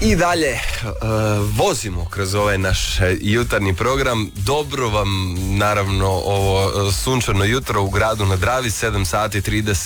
I dalje vozimo kroz ovaj naš jutarnji program. Dobro vam naravno ovo sunčano jutro u gradu na Dravi, 7 sati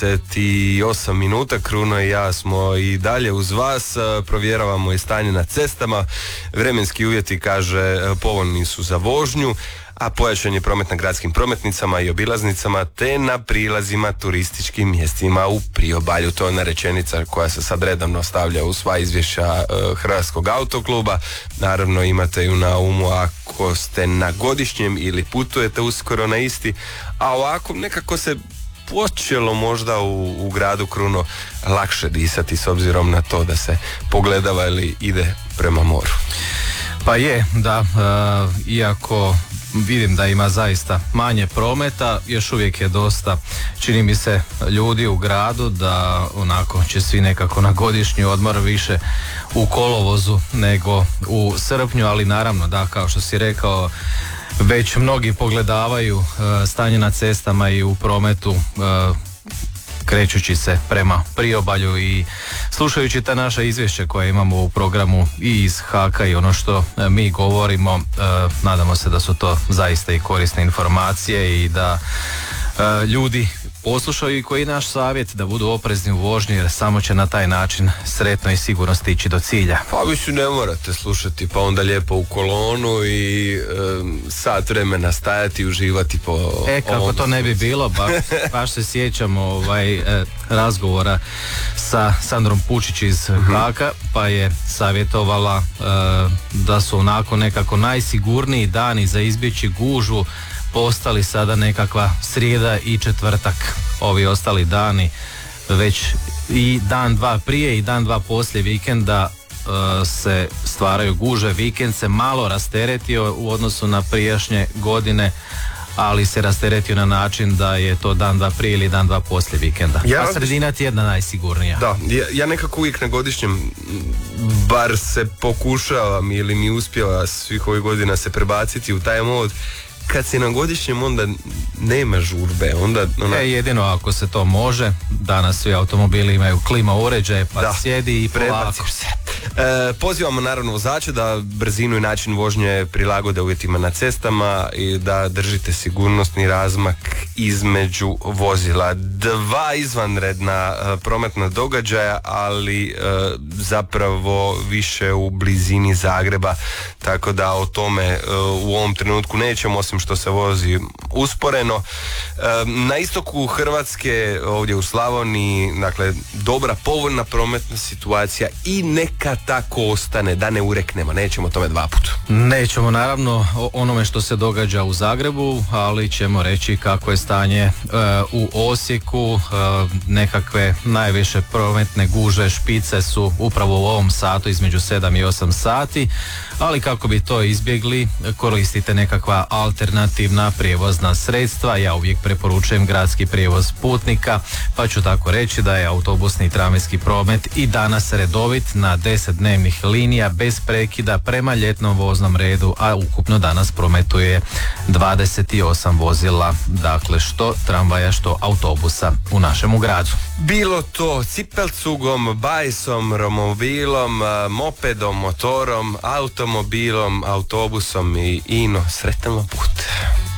38 minuta. Kruno i ja smo i dalje uz vas, provjeravamo i stanje na cestama. Vremenski uvjeti, kaže, povoljni su za vožnju, a pojačan je promet na gradskim prometnicama i obilaznicama te na prilazima turističkim mjestima u priobalju. To je ona rečenica koja se sad redovno stavlja u sva izvješća Hrvatskog autokluba. Naravno imate ju na umu ako ste na godišnjem ili putujete uskoro na isti, a ovako nekako se počelo možda u gradu Kruno lakše disati s obzirom na to da se pogledava ili ide prema moru. Pa je, da, iako vidim da ima zaista manje prometa, još uvijek je dosta, čini mi se, ljudi u gradu, da onako će svi nekako na godišnji odmor više u kolovozu nego u srpnju, ali naravno da, kao što si rekao, već mnogi pogledavaju stanje na cestama i u prometu, krećući se prema priobalju i slušajući ta naša izvješća koje imamo u programu i iz HAK-a i ono što mi govorimo, nadamo se da su to zaista i korisne informacije i da ljudi poslušaju i koji naš savjet da budu oprezni u vožnji, jer samo će na taj način sretno i sigurno stići do cilja. Pa vi ne morate slušati, pa onda lijepo u kolonu i sat vremena stajati i uživati po kako to ne bi bilo, baš se sjećam razgovora sa Sandrom Pučić iz HAK-a, pa je savjetovala da su onako nekako najsigurniji dani za izbjeći gužvu postali sada nekakva srijeda i četvrtak. Ovi ostali dani, već i dan dva prije i dan dva poslije vikenda se stvaraju gužve. Vikend se malo rasteretio u odnosu na prijašnje godine, ali se rasteretio na način da je to dan dva prije ili dan dva poslije vikenda. A sredina tjedna najsigurnija. Da, ja nekako uvijek na godišnjem bar se pokušavam ili mi uspjeva svih ovih godina se prebaciti u taj mod. Kad si na godišnjem, onda nema žurbe. Jedino ako se to može. Danas svi automobili imaju klima uređaje, pa sjedi i prebaciš se. Pozivamo naravno vozače da brzinu i način vožnje prilagode uvjetima na cestama i da držite sigurnosni razmak između vozila. Dva izvanredna prometna događaja, ali zapravo više u blizini Zagreba, tako da o tome u ovom trenutku nećemo, osim što se vozi usporeno. Na istoku Hrvatske, ovdje u Slavoniji, dakle, dobra, povoljna prometna situacija i neka tako ostane, da ne ureknemo, nećemo o tome dva puta. Nećemo naravno o onome što se događa u Zagrebu, ali ćemo reći kako je stanje u Osijeku. Nekakve najviše prometne gužve, špice su upravo u ovom satu između 7 i 8 sati, ali kako bi to izbjegli, koristite nekakva alternativna prijevozna sredstva. Ja uvijek preporučujem gradski prijevoz putnika, pa ću tako reći da je autobusni i tramvajski promet i danas redovit na 10 dnevnih linija bez prekida prema ljetnom voznom redu, a ukupno danas prometuje 28 vozila, dakle što tramvaja, što autobusa u našemu gradu. Bilo to cipelcugom, bajsom, romobilom, mopedom, motorom, automobilom, autobusom i ino, sretan vam put.